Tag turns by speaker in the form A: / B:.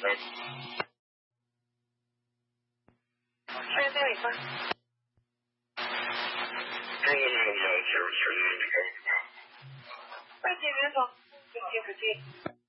A: 哎，再一个。快点，别走，别急，别急。